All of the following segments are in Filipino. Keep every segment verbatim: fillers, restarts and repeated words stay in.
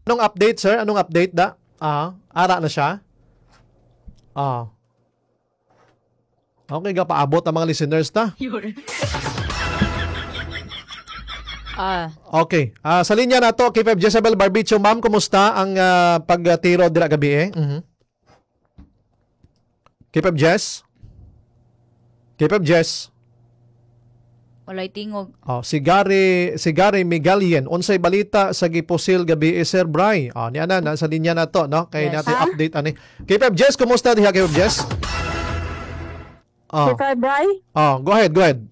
Anong update, sir? Anong update da? Ah, ara na siya? Ah. Okay, ga paabot ang mga listeners ta. Ah, Okay. Ah, sa linya na to, K five Jezebel Barbicho, ma'am, kumusta ang ah, pagtiro dira gabi eh? Mhm. K five Jess? K five Jess? walay tingog. Oh, si Gary, si Gary Miguelien, unsay balita sa gipusil gabi eh, Sir Bry? Oh, niya na, nasa linya na to, no? Kay Yes. natin Ha? update ani. K five Jess, kumusta diha K five Jess? Oh. Si Bray, Oh, go ahead, go ahead.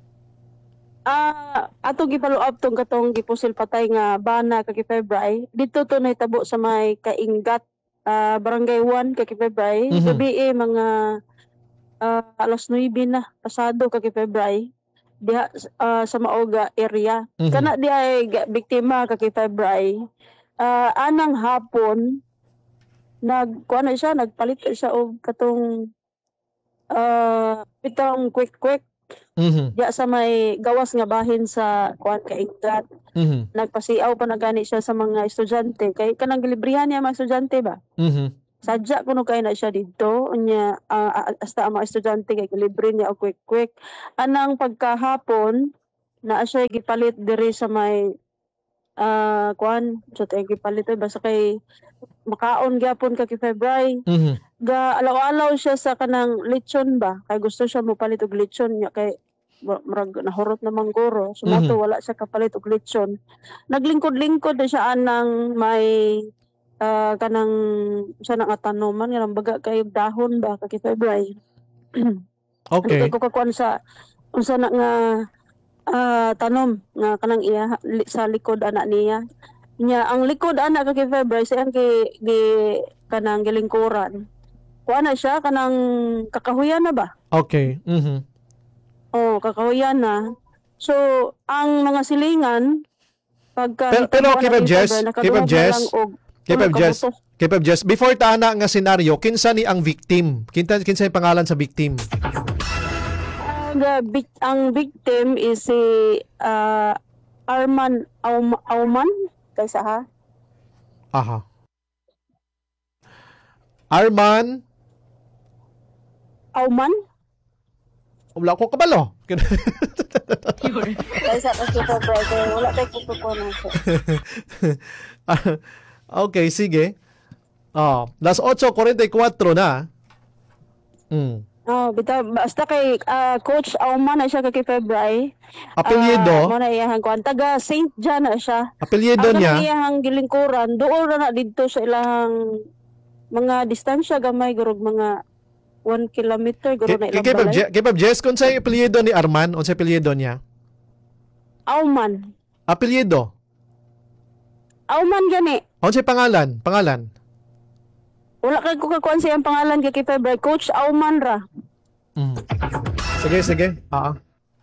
ah ato gipalo up tong katong gipusil patay nga bana kay Bray. Dito to nahitabo sa may Kaingat, ah, Barangay one kay Bray. Mhm. Gabi eh, mga ah, alas nuwebe na pasado kay Bray. Diha ah, sa Maoga area. Mhm. Kana di ay ga- biktima kay Bray. Ah, anang hapon nag kuha na siya, nagpalit siya og katong ah pitong quick-quick Mhm. diya sa may gawas nga bahin sa kuan Kaingat. Mhm. Nagpasiaw pa na gani siya sa mga estudyante kay kanang gilibrihan niya mga estudyante ba. Mhm. Sadya kuno kay na siya didto unya ah, hasta ang mga estudyante kay libre niya og quick quick. Anang pagkahapon naa siya gipalit diri sa may ah kuan sa tay gipalit eh, basta kay makaon gyapon ka kay February. Mhm. Ga alaw-alaw siya sa kanang lechon ba kay gusto siya mopalit og lechon niya kay wa- murag nahurot na manggoro so Mhm. mato wala siya kapalit og lechon. Naglingkod-lingkod na siya anang may ah, kanang sa nga tanuman nga nang baga kay dahon ba kay February. Ano Okay. kay ko kakuan sa unsa na nga ah, tanom nga kanang iya li- sa likod ana niya. Nya ang likod ana kay February sa ang gi, gi kanang gilingkuran. Kuha na siya kanang kakahuyan na ba? Okay. Mhm. Oh, kakahuyan na. So, ang mga silingan pagka Pero, pero hitabo K na five kay Jess, February, K five nakadungog na Jess, lang og K five tulo ka Jess, buto. K five Jess, before tana nga senaryo, kinsa ni ang victim? Kinsa kinsa yung pangalan sa victim? Ang, uh, vic- ang victim is si ah, Arman Aum- Auman kaysa ha? Aha. Arman, Auman? wala ko kabalo. Kaysa ka kay February, kaya wala tayo kukuha na siya. Okay, sige. Oh, las eight forty-four na. Mm. Oh, bitaw basta kay ah, Coach Auman na siya kay February. Apelyido, mo na iyahang kuan taga Saint John na siya. apelyido Ang niya. kanang iyahang gilingkuran doon ra na didto sa ilahang mga distansya gamay gurog mga one kilometer guro na ilang Kay balay. Kay Jess, kung sa apelyido ni Arman, o sa apelyido niya? Auman. Apelyido. Auman gani. O sa pangalan? Pangalan? Wala kay ko kakuan siyang pangalan kay kay February. Coach Auman ra. Mm. Sige, sige. Ah.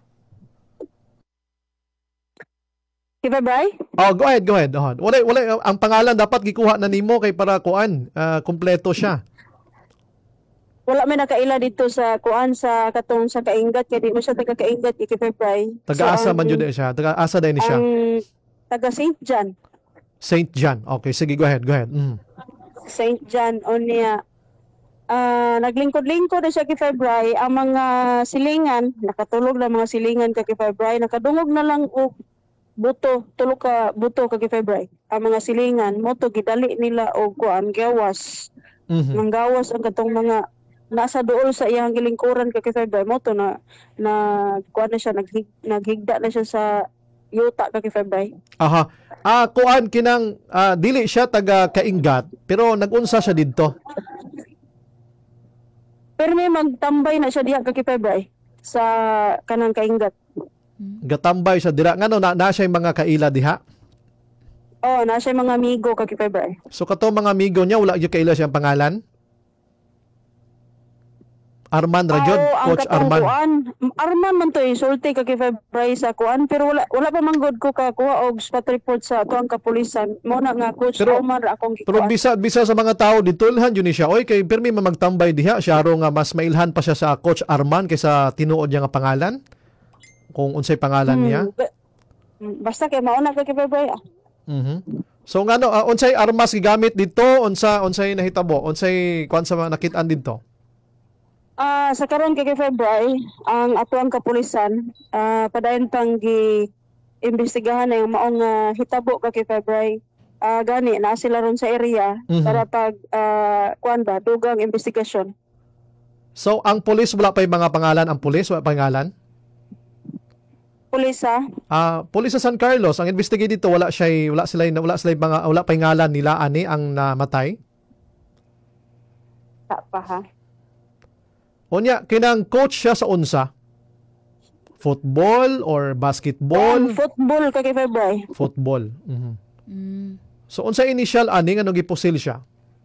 Kay February? Oh, go ahead, go ahead. Oh, wala, wala, ang pangalan dapat gikuha na nimo kay para kuan, ah, kumpleto siya. Wala may nakaila dito sa kuan sa katong sa Kaingat kay di mo siya taga Kaingat kay February. Taga-asa So, man ang- yun siya. Taga-asa din siya. Ang taga Saint John. Saint John. Okay, sige, go ahead, go ahead. Mm. Saint John o niya. Ah, naglingkod-lingkod na siya kay February. Ang mga silingan, nakatulog na mga silingan kay February, nakadungog na lang og buto, tulo ka buto kay February. Ang mga silingan, mo to gidali nila og kuan gawas. Mhm. Ang gawas ang katong mga nasa dool sa iyang gilingkuran kay February mo to na na kuan na siya naghig, naghigda na siya sa yuta kay February. Aha. Ah, kuan kinang ah, dili siya taga Kaingat, pero nagunsa siya didto. Pero may magtambay na siya diha kay February sa kanang Kaingat. Gatambay siya dira ngano na, na siya yung mga kaila diha. Oh, na siya mga amigo kay February. So kato mga amigo niya wala gyud kaila siyang pangalan. Arman Rajon, Oo, ang Coach katong Arman. kuan. Arman man to isulti kay February sa kuan pero wala wala pa man gud ko kakuha og spot report sa tuang kapulisan. Mo na nga Coach Pero- Omar akong Pero gikuan. bisa bisa sa mga tao dito ilhan yun ni siya. Oy kay pirmi man magtambay diha siya ro nga mas mailhan pa siya sa Coach Arman kaysa tinuod niya nga pangalan. Kung unsay pangalan niya. Hmm, ba- Basta kay mauna kay February. ah. Mhm. So ngano uh, unsay armas gigamit dito, unsa unsay nahitabo, unsay kuan sa mga nakit-an didto? Ah, sa karon kay February, ang atuang kapulisan ah padayon pang gi imbestigahan na yung maong ah, hitabo ka kay February. Ah, gani na sila ron sa area Mhm. para pag ah, kuan ba dugang investigasyon. So ang pulis wala pa yung mga pangalan, ang pulis wala pa pangalan? Pulis ha? Ah, pulis sa San Carlos, ang investigate dito wala siya wala sila wala sila mga wala pa yung ngalan nila ani ang namatay. Ta pa ha. Unya kinang coach siya sa unsa? Football or basketball? Kuan, football ka kay February. Football. Mhm. Mm. So unsa initial ani nga gipusil siya?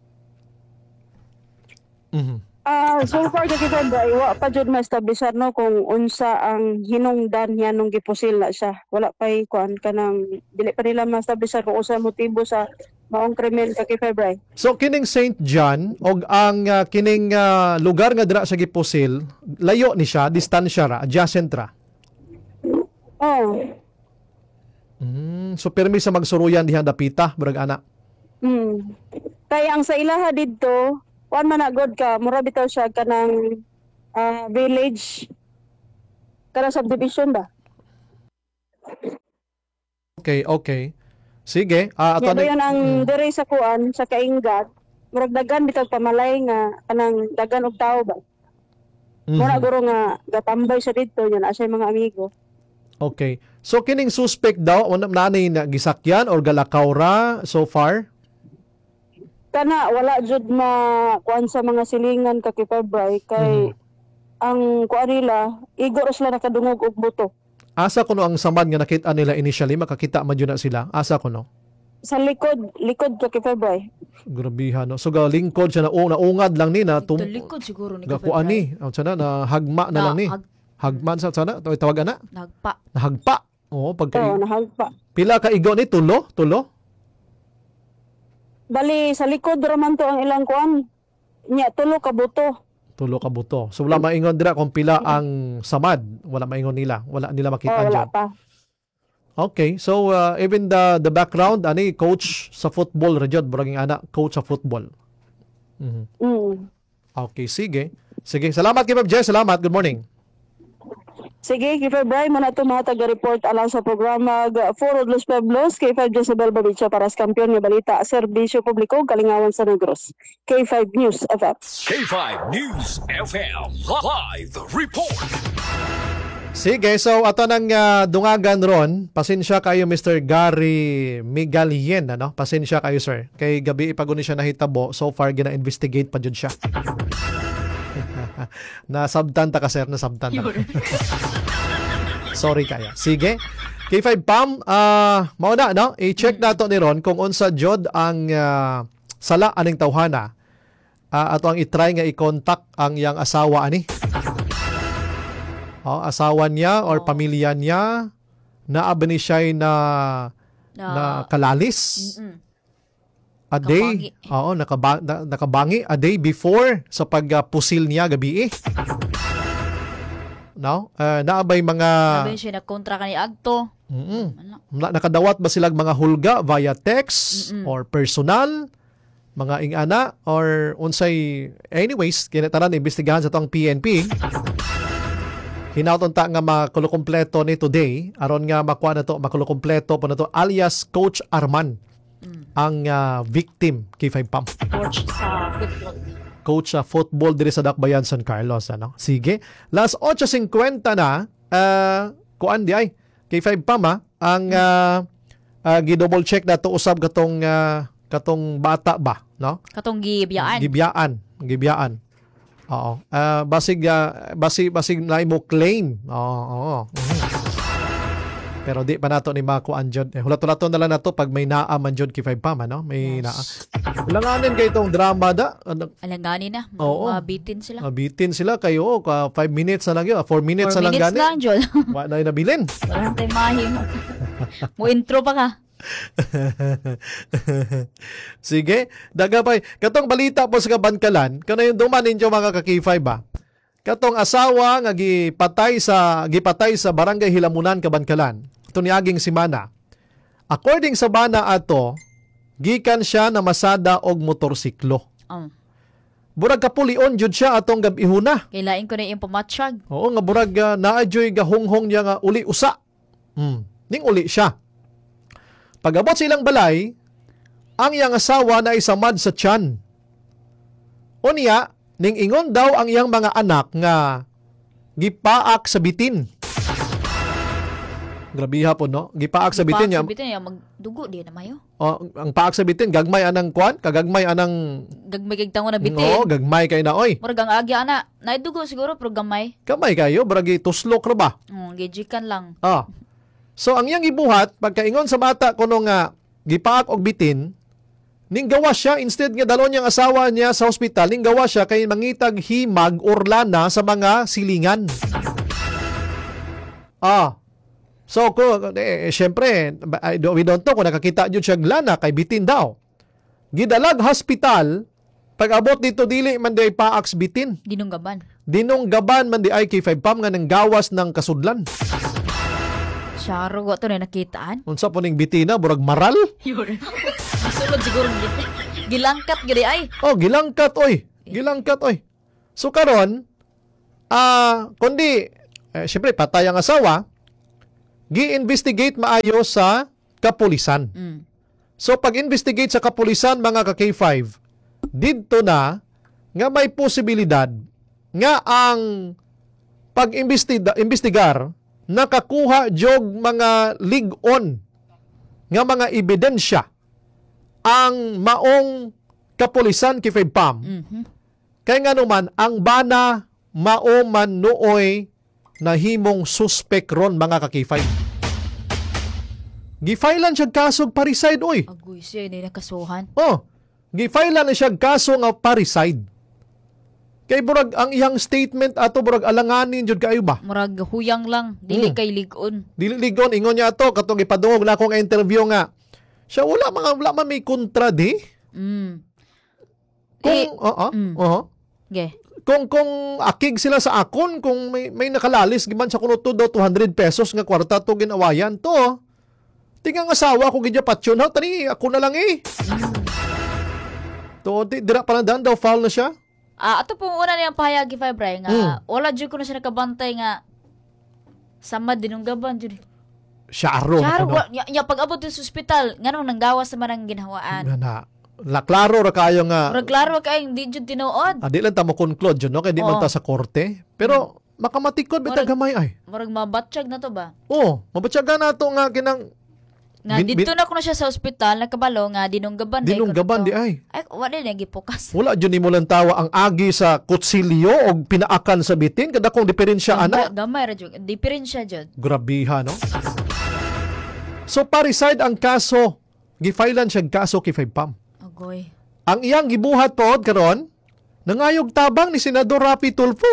Mhm. Ah, so far kay February, wa pa jud ma-establish no kung unsa ang hinungdan niya nung gipusil na siya. Wala pa'y kuan kanang dili pa nila ma-establish kung unsa motibo sa maong krimen ka kay February. So kining Saint John og ang ah, kining ah, lugar nga dira sa gipusil, layo ni siya, distansya ra, adjacent ra. Oh. Mm, so permi sa magsuruyan diha dapita, brag ana. Mm. Kaya ang sa ilaha didto, kuan man na god ka, mura bitaw siya kanang ah, village kanang subdivision ba? Okay, okay. Sige, ah ato Ato na- yun ang Mm. diri sa kuan sa kaingat, murag dagan bitaw pamalay nga kanang dagan og tao ba? Mhm. Mura guro nga gatambay sa didto yun asa mga amigo. Okay. So kining suspect daw unam nanay na gisakyan or galakaw ra so far? Kana wala jud ma kuan sa mga silingan ka kay February kay ang kuan nila igo ra sila nakadungog og buto. Asa kuno ang samad nga nakita nila initially makakita man yun na sila. Asa kuno? Sa likod, likod ka kay February. Grabihan no. So galingkod siya na oh, naungad lang ni na tum Ito likod siguro ni gakuan ni. Ang sana na hagma na lang ni. Hag, Hagman sa sana to tawag ana. nagpa. Nahagpa. Oo, pagka Oo, nahagpa. pila ka igo ni tulo, tulo. Bali sa likod ra man to ang ilang kuan. Nya tulo ka buto. Tulo ka buto. So wala maingon dira kung pila ang samad. Wala maingon nila. Wala nila Oh, makita wala dyan. pa. Okay. So uh, even the the background ani coach sa football rajud buraging ana coach sa football. Mhm. Mm. Okay, sige. Sige, salamat kay Ma'am Jess. Salamat. Good morning. Sige, kay February mo na ito mga taga-report alang sa programa Foro Los Pueblos, K five Jezebel Balicha para sa kampiyon ng balita, serbisyo publiko, Kalingawan sa Negros. K five News F M. K five News F M Live Report. Sige, so ato nang uh, dungagan ron, pasensya kayo Mister Gary Migalien, ano? Pasensya kayo sir. Kay gabi ipaguni siya nahitabo, so far gina-investigate pa jud siya. Nasabtan ta ka sir, nasabtan ta. Sorry kaya. Sige. K five Pam, ah mao na no, i-check nato ni ron kung unsa jud ang ah, sala aning tawhana. Ah, ato ang i-try nga i-contact ang yang asawa ani. Oh, asawa niya or pamilya niya na ni siya na Na, na kalalis Mm-mm. a day. Nakabangi. Oo, nakaba, na, nakabangi a day before sa pagpusil niya gabi eh. No? Uh, naabay mga Sabi siya nagkontra ka ni Agto. Mm-mm. Ano? Na- nakadawat ba silang mga hulga via text Mm-mm. or personal mga ingana or unsay anyways kinatanan imbestigahan sa tong P N P. Hinauton ta nga makulukompleto ni today aron nga makuha na to makulukompleto po na to alias Coach Arman ang ah, victim K five Pam. Coach sa football. Coach sa football diri sa Dakbayan San Carlos ano. Sige. Last eight fifty na uh, kuan di ay K five Pam ha, ang uh, uh, gi-double check na to usab katong ah, katong bata ba no? Katong gibiyaan. Gibiyaan, gibiyaan. Oo. Ah, basig ah, basig basig na mo claim. Oo, oo. Mhm. Pero di pa nato ni makuan jud. Eh, hulat-hulaton na lang nato pag may naa man jud kay five Pam ano, may naa. Langanin kay itong drama da. Ano, Alangani na. Oo. Mabitin sila. Mabitin sila kayo ka five minutes na lang yun, four minutes Four na lang minutes gani. lang, Jol. Wa na nabilin. Walang tayo mahim. Mo intro pa ka. Sige, dagapay. Katong balita po sa Kabankalan, kana yung duman ninyo mga ka-K five ba? Katong asawa nga gipatay sa gipatay sa Barangay Hilamunan, Kabankalan. Ito niaging si Mana. According sa Mana ato, gikan siya na masada og motorsiklo. Um, Burag kapulion jud siya atong gabihuna. kailain ko na yung pamatsyag. Oo nga burag uh, naadyoy gahonghong niya nga uli usa. Hmm. Ning uli siya. Pag-abot silang balay, ang iyang asawa na isamad sa tiyan. Unya, ning ingon daw ang iyang mga anak nga gipaak sa bitin. Grabiha po, no? Gipaak sa bitin niya. Sabitin niya, magdugo di na mayo. Oh, ang paak sa bitin, gagmay anang kwan, kagagmay anang... Gagmay kagtango na Oo, bitin. gagmay kay na, oy. Murag ang agi ana. Naidugo siguro pero gamay. Kamay kayo, baragi tuslok ra ba? Um, gijikan lang. Ah. So, ang iyang gibuhat, pagkaingon sa bata kuno nga, gipaak og bitin, ning gawa siya, instead nga dalon niyang asawa niya sa hospital, ning gawa siya kay mangitag himag or lana sa mga silingan. Ah. So, ko, eh, syempre, I don't- we don't know kung nakakita yun siya lana kay bitin daw. Gidalag hospital, pag-abot dito dili man di ay paaks bitin. Dinunggaban. Dinong gaban man di ay kay five pam nga nang gawas ng kasudlan. Syaro, wa to na nakitaan. Unsa po ning bitina, burag maral? Sulod siguro gito. Gilangkat gidi ay. Oh, gilangkat oy. Gilangkat oy. So karon, ah, kundi eh, syempre patay ang asawa, gi-investigate maayo sa kapulisan. Mm. So pag-investigate sa kapulisan mga ka K five, didto na nga may posibilidad nga ang pag-imbestiga investigar nakakuha jog mga lig-on nga mga ebidensya ang maong kapulisan K five pam. Mhm. Kaya nga naman, ang bana mao man nooy nahimong suspect ron mga ka K five. Gifailan siya kasog parricide oy. Agoy siya ni nakasuhan. Oh, gifailan na siya kaso nga parricide. Kay burag ang iyang statement ato burag alanganin jud kayo ba? Murag huyang lang, dili Mm. kay ligon. Dili ligon ingon niya ato katong ipadungog na akong interview nga. Siya wala mga wala man may kontra di. Mm. Kung Eh, oo, mm. oo. Ge. Kung kung akig sila sa akon kung may may nakalalis giman sa kuno to daw two hundred pesos nga kwarta to ginawayan to. Tingang asawa ko gidya patyon ha tani ako na lang eh. To di dira pa lang daw foul na siya. Ah, ato pong una niyang pahayagi Febray nga Mm. wala jud ko na siya nakabantay nga samad dinunggaban jud. Siya aron Charo, ano. wa- nya, nya pag-abot sa ospital, nganong nanggawas naman ang ginhawaan. Nga na. La klaro ra kayo nga. Murag klaro kay hindi jud tinuod. Ah, di lang ta mo conclude yun, no? Kaya di man Oo. ta sa korte. Pero, makamatikod, may Murag- tagamay ay. Murag mabatsyag na to ba? Oo, mabatsaga na to nga kinang Nga Bin- dito bin- na ko na siya sa ospital, nakabalo nga dinunggaban. dinunggaban di ay. Ay, wala na gipukas. Wala dyan ni mo lang tawa ang agi sa kutsilyo o pinaakan sa bitin. Kada kong diferensya, ana. Gamay ra jud. Diferensya jud. Grabiha, no? So, parricide ang kaso. Gifailan siya kaso kay five pam. Agoy. Ang iyang gibuhat pod karon nangayog tabang ni Senador Rapi Tulfo.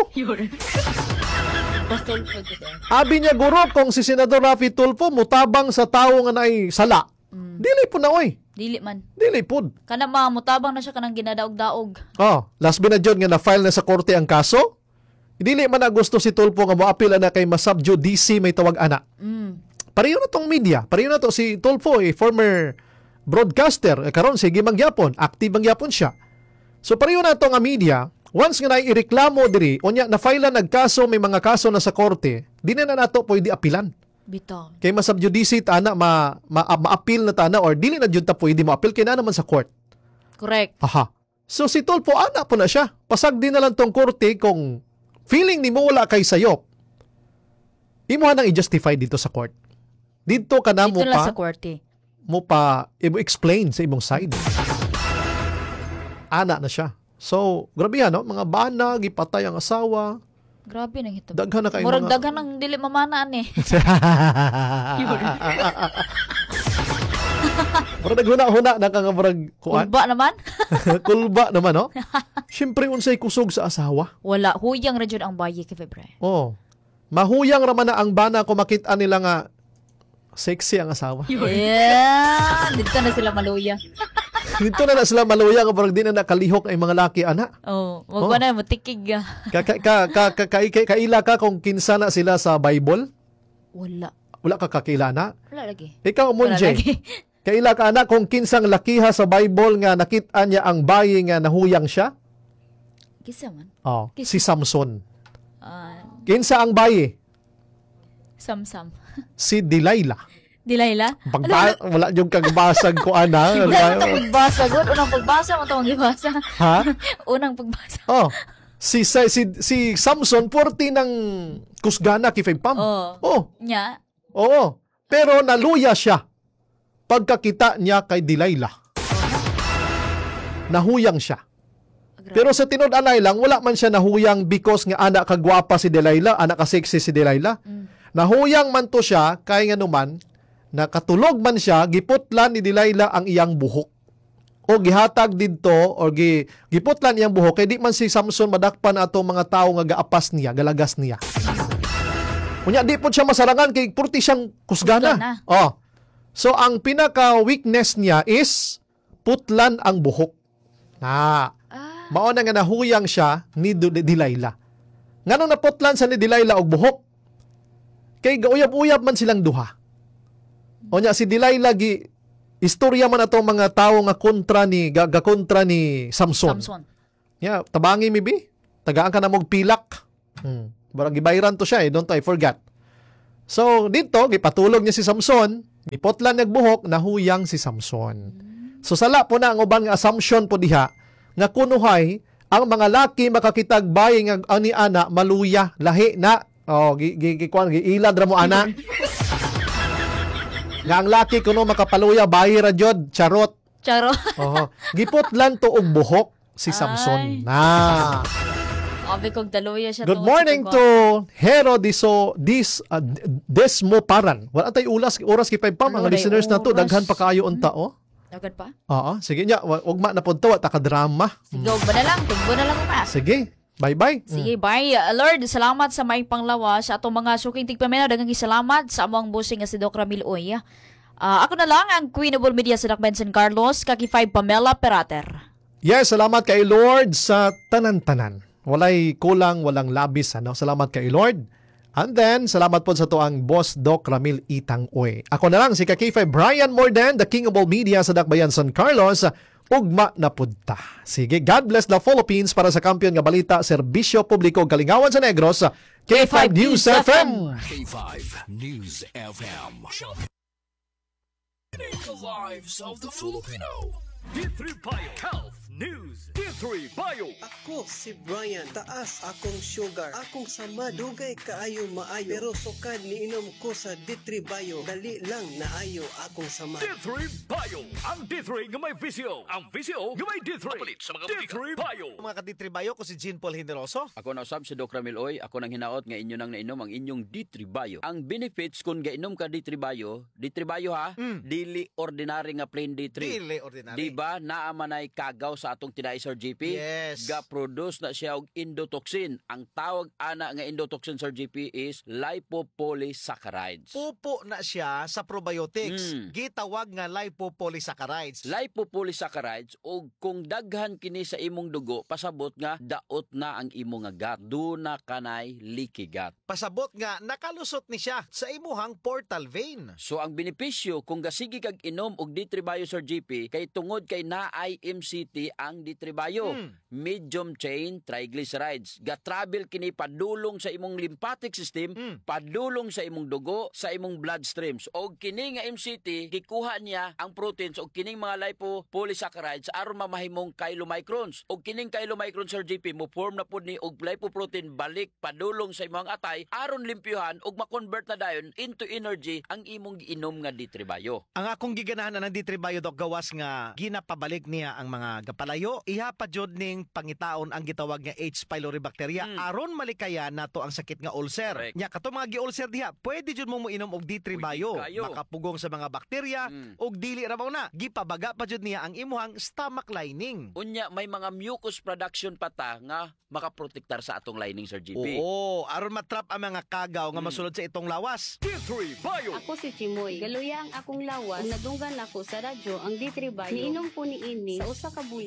Bastol po jud. Abi niya guro kung si Senador Rafi Tulfo mutabang sa tao nga naay sala. Mm. Dili po na oy. Dili man. Dili pod. Kana mga mutabang na siya kanang ginadaog-daog. Oh, last binadyon nga na-file na sa korte ang kaso. Dili man na gusto si Tulfo nga moapil na kay Masabjo D C may tawag ana. Mm. Pareho na tong media. Pareho na to si Tulfo, eh, former broadcaster. Eh, karon sige mangyapon, active mangyapon siya. So pareho na to nga media. Once nga naireklamo diri, unya na file na nagkaso, may mga kaso na sa korte, di na na nato pwede apilan. Bitaw. Kay masabjudice tana ma, ma, ma-appeal na tana or dili na jud ta pwede mo-appeal kay na naman sa court. Correct. Aha. So si Tulfo ana po na siya. Pasag din na lang tong korte kung feeling ni mo wala kay sayop. Imo nang i-justify dito sa court. Dito ka na mo Dito lang pa sa korte. mo pa i-explain sa imong side. Ana na siya. So, grabe yan, no? Mga bana, gipatay ang asawa. Grabe nang hito. Daghan na kayo Murag mga... daghan ang dili mamanaan eh. Murag naghuna-huna na ka nga murag kuan. Kulba naman? Kulba naman, no? Siyempre, unsay kusog sa asawa. Wala. Huyang ra jud ang bayi kay Febray. Oh. Mahuyang raman na ang bana kung makita nila nga sexy ang asawa. Yeah. Dito na sila maluya. Dito na na sila maluya nga murag di na nakalihok ang mga laki, ana. Oh, wag Oh. ko na matikig. ah. Ka, ka, ka, ka, ka, ka, ka, kaila ka kung kinsa na sila sa Bible? Wala. Wala ka kakilana? Wala lagi. Ikaw, Wala Monje. lagi. Kaila ka anak kung kinsang lakiha sa Bible nga nakita niya ang bayi nga nahuyang siya? Kisa man. Oh, Kisa. si Samson. Ah, Kinsa ang bayi? sam-sam. Si Delilah. Dilayla? Pagba- wala yung kagbasag ko ana. Unang pagbasa, good. Unang pagbasa, matawang gibasa. Ha? Unang pagbasa. Oh. Si si si, si Samson forty ng kusgana kay Pam. Oh. Oh. Nya, Oo. Pero naluya siya pagkakita niya kay Delilah. Nahuyang siya. Pero sa tinud-anay lang, wala man siya nahuyang because nga anak kagwapa si Delilah, anak ka sexy si Delilah. Mm. Nahuyang man to siya, kay nga naman, nakatulog man siya, giputlan ni Delilah ang iyang buhok. O gihatag didto, or gi, giputlan iyang buhok, kay di man si Samson madakpan ato mga tao nga gaapas niya, galagas niya. Kunya, di po siya masarangan, kay purti siyang kusgana. Kusgana. Oh. So, ang pinaka-weakness niya is putlan ang buhok. Na, ah, mao na nga nahuyang siya ni Du- Delilah. Nganong naputlan sa ni Delilah og buhok? Kay gauyab-uyab man silang duha. O nya si Delilah gi istorya man atong mga tawo nga kontra ni ga, ga kontra ni Samson. Samson. Ya, tabangi mi bi. Tagaan ka na mog pilak. Hmm. Barang gibayran to siya eh, don't I forget. So, dito gipatulog niya si Samson, giputlan niya og buhok, nahuyang si Samson. So sala po na ang uban nga assumption po diha nga kunuhay ang mga laki makakitag bayi nga ani ana maluya lahi na. Oh, gi gi gi kuan gi ilad ra mo ana. Nga ang laki kuno makapaluya bayi ra jud, charot. Charo. Oho. Giputlan to og buhok si Samson. Ay. Na. Abi kog daluya siya. Good tungod sa morning pagwa- to Hero Diso Dis uh, Desmo Paran. Wala tay ulas oras kay pam ang Ano, day listeners na to oras? daghan pa kaayo unta oh. Agad pa? Oo, sige nya, wa- ugma na pud to wa ta ka drama. Sige, huwag ba na lang? Tugbo na lang umas. Sige. Bye-bye. Sige, bye. Uh, Lord, salamat sa may panglawas sa atong mga suking tigpaminaw. Daghang salamat sa among bossing nga si Doc Ramil Oy. Ah, ako na lang ang Queen of All Media sa Dakbayan San Carlos, kaki five Pamela Perater. Yes, salamat kay Lord sa tanan-tanan. Walay kulang, walang labis. Ano? Salamat kay Lord. And then, salamat po sa to ang Boss Doc Ramil Itang Oy. Ako na lang, si K five Brian Morden, the King of All Media sa Dakbayan San Carlos. Ugma na pudta. Sige, God bless the Philippines para sa kampiyon nga balita, serbisyo publiko, Kalingawan sa Negros, K five News F M. K five News F M. The lives of the Filipino. D three Bio Health News. D three Bio. Ako si Brian, taas akong sugar, akong sama dugay kaayo maayo, pero sukad ni inom ko sa D three Bio, dali lang naayo akong sama. D three Bio. Ang D three nga may visyo. Ang visyo nga may D three. Papalit sa mga D three Bio. Mga kaditribayo ko si Jean Paul Generoso. Ako na usab si Doc Ramil Oy, ako nang hinaot nga inyo nang nainom ang inyong D three Bio. Ang benefits kung gainom ka D three Bio, D three Bio ha, Mm. dili ordinary nga plain D three. Dili ordinary. Diba naamanay kagaw sa atong tinai Sir G P? Yes. Ga-produce na siya og endotoxin. Ang tawag ana nga endotoxin Sir G P is lipopolysaccharides. Pupo na siya sa probiotics. Mm. Gitawag nga lipopolysaccharides. Lipopolysaccharides og kung daghan kini sa imong dugo, pasabot nga daot na ang imong nga gut. Do na kanay leaky gut. Pasabot nga nakalusot ni siya sa imuhang portal vein. So ang benepisyo kung gasigi kag inom og D three Bio Sir G P kay tungod kay naay M C T ang D three Bio, Mm. medium chain triglycerides. Ga-travel kini padulong sa imong lymphatic system, Mm. padulong sa imong dugo, sa imong bloodstreams. Og kini nga M C T gikuha niya ang proteins og kining mga lipopolysaccharides aron mamahimong chylomicrons. Og kining chylomicrons Sir G P mo form na pud ni og lipoprotein balik padulong sa imong atay aron limpyuhan og ma-convert na dayon into energy ang imong giinom nga D three Bio. Ang akong giganahan ng D three Bio Doc gawas nga ginapabalik niya ang mga gapalayo, iha pa jud ning pangitaon ang gitawag nga H. pylori bacteria Mm. aron malikaya nato ang sakit nga ulcer. Correct. Nya kato mga gi-ulcer diha, pwede jud mo moinom og D three Pwede Bio, kayo. makapugong sa mga bakterya Mm. og dili ra mao na. Gipabaga pa jud niya ang imuhang stomach lining. Unya may mga mucus production pa ta nga makaprotektar sa atong lining Sir G P. Oo, aron matrap ang mga kagaw nga Mm. masulod sa itong lawas. D three Bio. Ako si Chimoy. Galuya ang akong lawas. Kung nadunggan ako sa radyo ang D three Bio. Niinom po ni ini sa usa ka bulan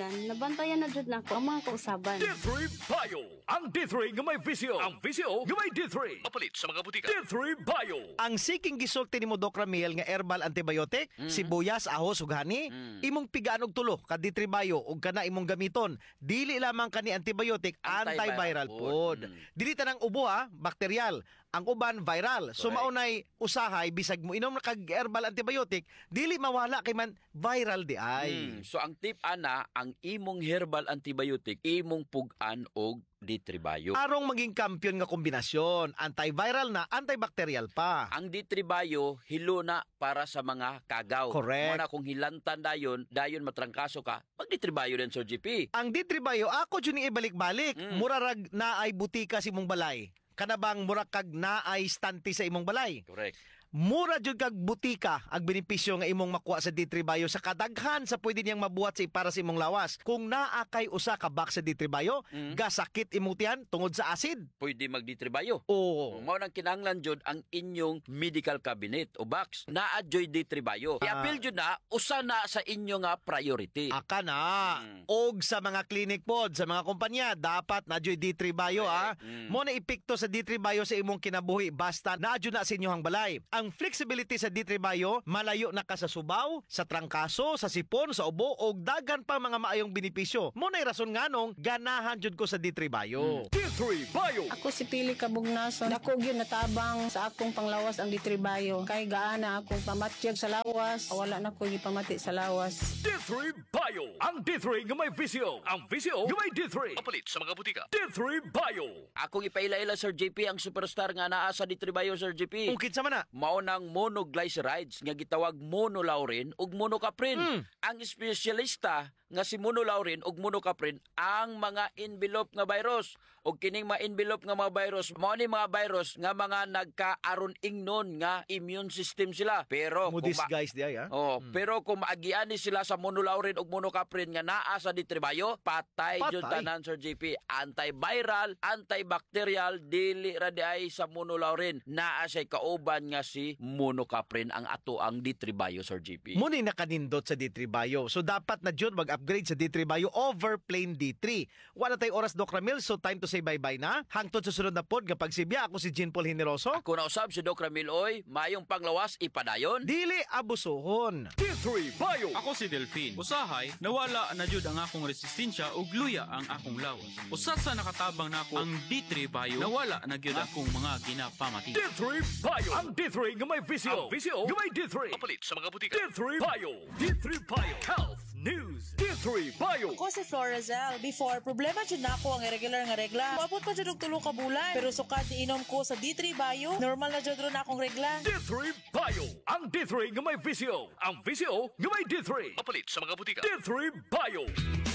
dyan, nabantayan na jud nako ang mga kausaban. D three Bio. Ang D three nga may visyo. Ang visyo nga may D three. Mapalit sa mga butika. D three Bio. Ang siking gisulti nimo Doc Ramil nga herbal antibiotic, sibuyas, ahos ug hani, imong pigaan og tulo ka D three Bio ug kana imong gamiton. Dili lamang kani antibiotic, antiviral Antiviral pod. pod. Mm. Dili tanang ubo ha, bakteryal. Ang uban viral. So Correct. maunay usahay bisag mo inom na kag herbal antibiotic, dili mawala kay man viral di ay. Mm. So ang tip ana, ang imong herbal antibiotic, imong pugan og D three Bio. Arong maging kampiyon nga kombinasyon, antiviral na, antibacterial pa. Ang D three Bio, hilo na para sa mga kagaw. Correct. Muna kung hilantan dayon, dayon matrangkaso ka, mag D three Bio din, Sir G P. Ang D three Bio, ako dyan yung ibalik-balik. Mm. Murarag na ay butika sa imong balay. Kanabang murakag na ay stante sa imong balay. Correct. Mura jud kag butika ang benepisyo nga imong makuha sa D three Bio sa kadaghan sa pwede niyang mabuhat sa para sa imong lawas. Kung naa kay usa ka box sa D three Bio, Mm. gasakit imong tiyan tungod sa acid. Pwede mag D three Bio. Oo. Mao nang kinahanglan jud ang inyong medical cabinet o box naa joy D three Bio. Ah. I-appeal jud na usa na sa inyo nga priority. Aka na. Mm. Og sa mga clinic pod, sa mga kumpanya, dapat na jud D three Bio ah. Mm. Mo na epekto sa D three Bio sa imong kinabuhi basta na jud na sa inyong balay. Ang flexibility sa D three Bio, malayo na ka sa subaw, sa trangkaso, sa sipon, sa ubo og dagan pa mga maayong benepisyo. Mo na rason nganong ganahan jud ko sa D three Bio. D three Bio. Ako si Pili Kabugnason. Dako gyud natabang sa akong panglawas ang D three Bio. Kay gaana akong pamatyag sa lawas. Wala na ko gipamati sa lawas. D three Bio. Ang D three nga may visyo. Ang visyo nga may D three. Mapalit sa mga butika. D three Bio. Akong ipaila-ila, Sir J P, ang superstar nga naa sa D three Bio, Sir J P. Ukit sa mana. Mao nang monoglycerides nga gitawag monolaurin ug monocaprin. Mm. Ang espesyalista nga si monolaurin ug monocaprin ang mga envelope nga virus. Ug kining mga envelope nga mga virus, mao ni mga virus nga mga nagkaaron ingnon nga immune system sila. Pero Mo kung ma- disguise di ay ah. Oh, pero kung maagian ni sila sa monolaurin ug monocaprin nga naa sa D three Bio, patay, Patay. jud tanan, Sir J P. Antiviral, antibacterial, dili ra di ay sa monolaurin. Naa siya kauban nga si monocaprin ang ato ang D three Bio, Sir J P. Muna nakanindot sa D three Bio. So dapat na jud mag-upgrade sa D three Bio over plain D three. Wala tay oras Doc Ramil, so time to say bye-bye na. Hangtod sa sunod na pod nga pagsibya, ako si Jean Paul Generoso. Ako na usab si Doc Ramil Oy, mayong panglawas ipadayon. Dili abusohon. D three Bio. Ako si Delphine. Usahay, nawala na jud ang akong resistensya ug luya ang akong lawas. Usa sa nakatabang nako ang D three Bio, nawala na gyud akong mga ginapamati. D three Bio. Ang D three nga may visyo. Ang visyo nga may D three. Mapalit sa mga butika. D three Bio. D three Bio. Health News. D three Bio. Ako si Florazel. Before, problema dyan na ako ang irregular nga regla. Maabot pa dyan og tulo ka bulan. Pero sukad inom ko sa D three Bio, normal na dyan ron akong regla. D three Bio. Ang D three nga may visyo. Ang visyo nga may D three. Mapalit sa mga butika. D three Bio.